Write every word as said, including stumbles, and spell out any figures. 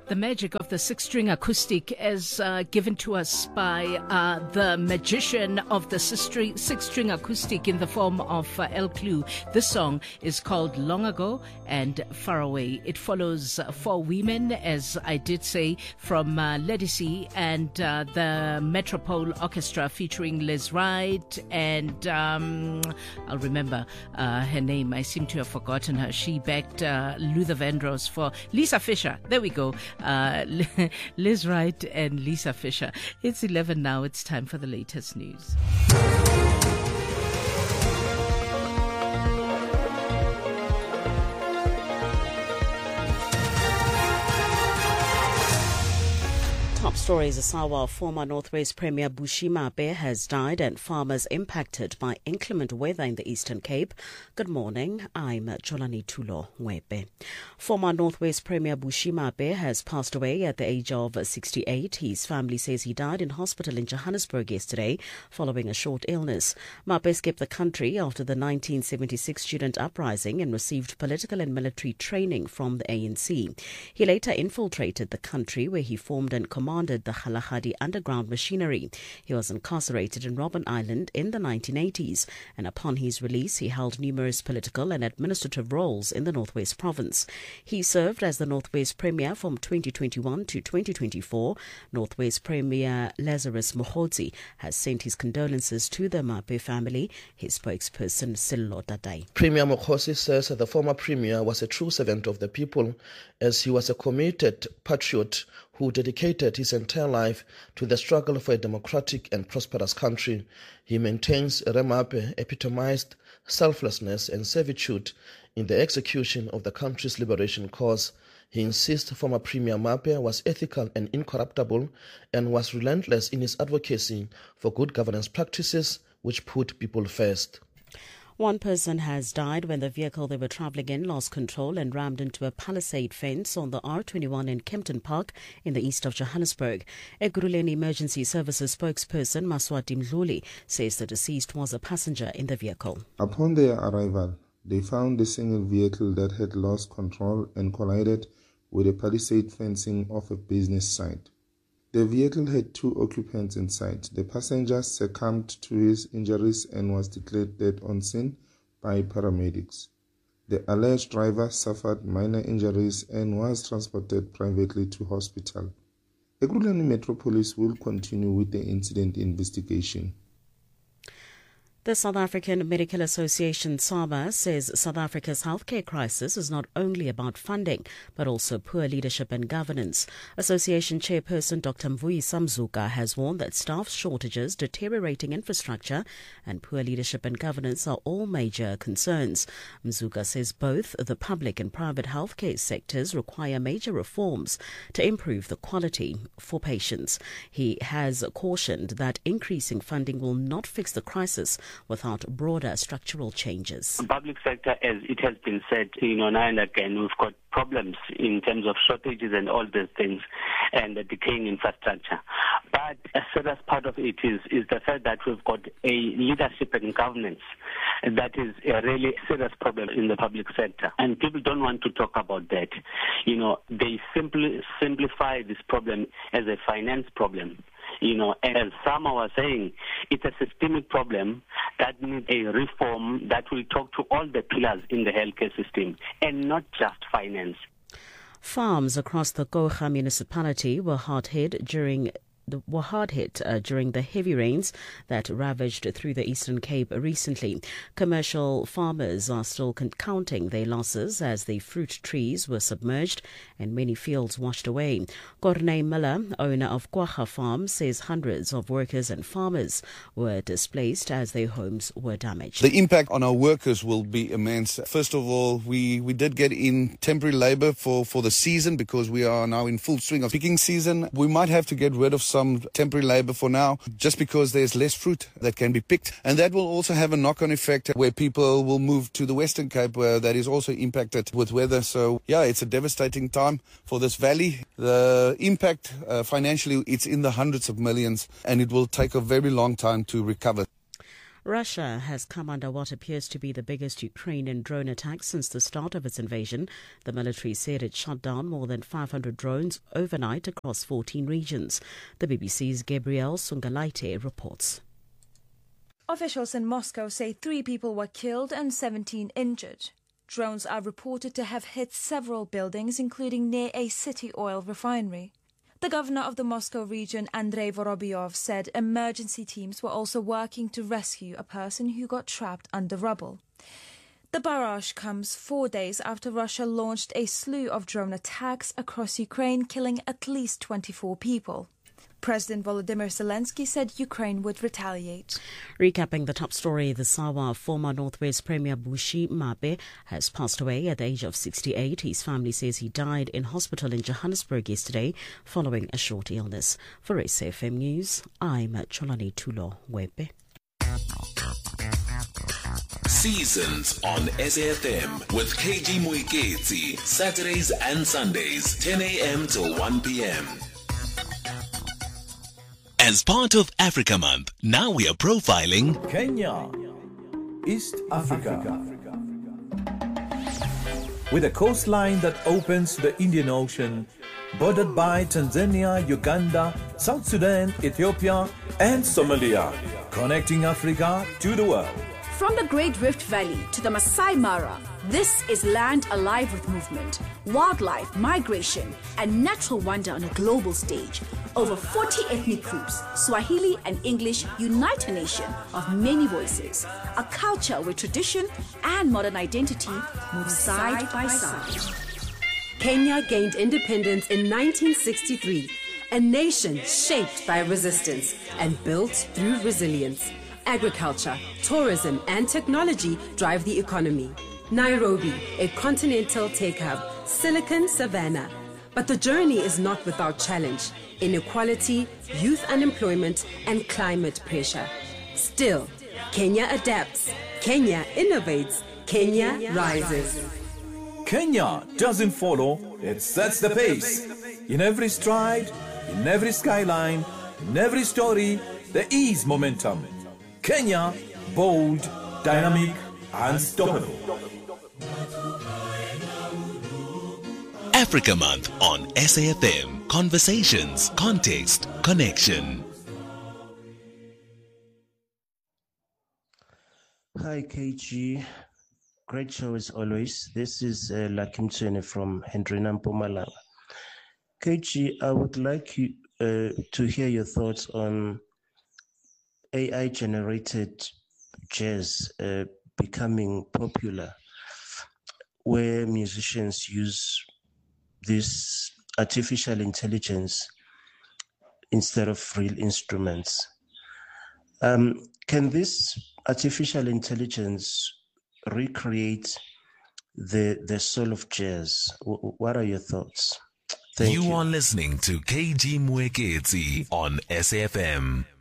The magic of the six-string acoustic as uh, given to us by uh, the magician of the six-string acoustic in the form of uh, El Clue. This song is called Long Ago and Far Away. It follows uh, four women, as I did say, from uh, Ledisi and uh, the Metropole Orchestra featuring Liz Wright and um, I'll remember uh, her name. I seem to have forgotten her. She backed uh, Luther Vandross for Lisa Fisher. There we go. Uh, Liz Wright and Lisa Fisher. It's eleven now. It's time for the latest news. Top stories. Asawa former Northwest Premier Bushy Mape has died and farmers impacted by inclement weather in the Eastern Cape. Good morning. I'm Jolani Tulo Wepe. Former Northwest Premier Bushy Mape has passed away at the age of sixty-eight. His family says he died in hospital in Johannesburg yesterday following a short illness. Mape escaped the country after the nineteen seventy-six student uprising and received political and military training from the A N C. He later infiltrated the country where he formed and commanded the Kalahari underground machinery. He was incarcerated in Robben Island in the nineteen eighties, and upon his release he held numerous political and administrative roles in the Northwest Province. He served as the Northwest Premier from twenty twenty-one to twenty twenty-four. Northwest Premier Lazarus Mohodzi has sent his condolences to the Mape family. His spokesperson Sello Dadai. Premier Mohodzi says that the former Premier was a true servant of the people, as he was a committed patriot who dedicated his entire life to the struggle for a democratic and prosperous country. He maintains Remape epitomized selflessness and servitude in the execution of the country's liberation cause. He insists former Premier Mape was ethical and incorruptible and was relentless in his advocacy for good governance practices which put people first. One person has died when the vehicle they were travelling in lost control and rammed into a palisade fence on the R twenty-one in Kempton Park in the east of Johannesburg. Ekurhuleni Emergency Services spokesperson Maswati Mdluli says the deceased was a passenger in the vehicle. Upon their arrival, they found a single vehicle that had lost control and collided with a palisade fencing of a business site. The vehicle had two occupants inside. The passenger succumbed to his injuries and was declared dead on scene by paramedics. The alleged driver suffered minor injuries and was transported privately to hospital. Ekurhuleni Metro Police will continue with the incident investigation. The South African Medical Association, SAMA, says South Africa's healthcare crisis is not only about funding, but also poor leadership and governance. Association chairperson Doctor Mvuyisa Mzuka has warned that staff shortages, deteriorating infrastructure, and poor leadership and governance are all major concerns. Mzuka says both the public and private healthcare sectors require major reforms to improve the quality for patients. He has cautioned that increasing funding will not fix the crisis without broader structural changes. The public sector, as it has been said, you know, now and again, we've got problems in terms of shortages and all these things and the decaying infrastructure. But a serious part of it is, is the fact that we've got a leadership and governance that is a really serious problem in the public sector. And people don't want to talk about that. You know, they simply simplify this problem as a finance problem. You know, as Sama was saying, it's a systemic problem that needs a reform that will talk to all the pillars in the healthcare system and not just finance. Farms across the Gqoga municipality were hard hit during were hard hit uh, during the heavy rains that ravaged through the Eastern Cape recently. Commercial farmers are still con- counting their losses as the fruit trees were submerged and many fields washed away. Corne Miller, owner of Gqoga Farm, says hundreds of workers and farmers were displaced as their homes were damaged. The impact on our workers will be immense. First of all, we, we did get in temporary labour for, for the season because we are now in full swing of picking season. We might have to get rid of some temporary labour for now, just because there's less fruit that can be picked. And that will also have a knock-on effect where people will move to the Western Cape, where that is also impacted with weather. So, yeah, it's a devastating time for this valley. The impact uh, financially, it's in the hundreds of millions, and it will take a very long time to recover. Russia has come under what appears to be the biggest Ukrainian drone attack since the start of its invasion. The military said it shot down more than five hundred drones overnight across fourteen regions. The B B C's Gabrielle Sungalaite reports. Officials in Moscow say three people were killed and seventeen injured. Drones are reported to have hit several buildings, including near a city oil refinery. The governor of the Moscow region, Andrei Vorobyov, said emergency teams were also working to rescue a person who got trapped under rubble. The barrage comes four days after Russia launched a slew of drone attacks across Ukraine, killing at least twenty-four people. President Volodymyr Zelensky said Ukraine would retaliate. Recapping the top story, the Sawa former Northwest Premier Bushy Mape has passed away at the age of sixty-eight. His family says he died in hospital in Johannesburg yesterday following a short illness. For S A F M News, I'm Cholani Tulo Webe. Seasons on S A F M with K G Moeketsi, Saturdays and Sundays, ten a.m. till one p.m. As part of Africa Month, now we are profiling Kenya, East Africa. With a coastline that opens to the Indian Ocean, bordered by Tanzania, Uganda, South Sudan, Ethiopia, and Somalia, connecting Africa to the world. From the Great Rift Valley to the Masai Mara, this is land alive with movement, wildlife, migration, and natural wonder on a global stage. Over forty ethnic groups, Swahili and English, unite a nation of many voices. A culture where tradition and modern identity move side by side. Kenya gained independence in nineteen sixty-three, a nation shaped by resistance and built through resilience. Agriculture, tourism, and technology drive the economy. Nairobi, a continental tech hub, Silicon Savannah. But the journey is not without challenge: inequality, youth unemployment, and climate pressure. Still, Kenya adapts, Kenya innovates, Kenya rises. Kenya doesn't follow, it sets the pace. In every stride, in every skyline, in every story, there is momentum. Kenya, bold, dynamic, unstoppable. Africa Month on S A F M. Conversations, context, connection. Hi K G, great show as always. This is uh, Lakim Tsene from Hendrina Mpumalanga. K G, I would like you uh, to hear your thoughts on A I-generated jazz uh, becoming popular, where musicians use this artificial intelligence instead of real instruments. Um, can this artificial intelligence recreate the the soul of jazz? W- what are your thoughts? Thank you. You are listening to K G Moeketsi on S A F M.